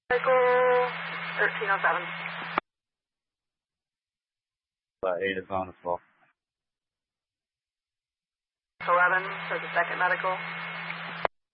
Medical 1307. 8 is on the floor. 11 for the second medical.